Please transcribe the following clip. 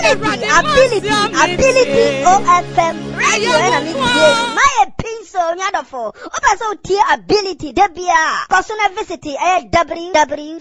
ability OFM radio and my pencil nyadofo opa so tie ability debia personal visit www